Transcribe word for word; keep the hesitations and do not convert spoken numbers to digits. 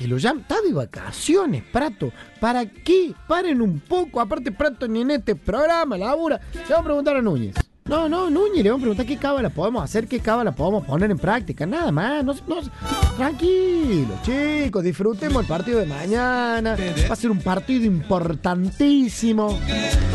que lo llamen. Está de vacaciones, Prato. ¿Para qué? Paren un poco. Aparte, Prato ni en este programa labura. Le vamos a preguntar a Núñez. No, no, Núñez, le vamos a preguntar qué cábala podemos hacer, qué cábala podemos poner en práctica. Nada más. No, no, tranquilos, chicos. Disfrutemos el partido de mañana. Va a ser un partido importantísimo.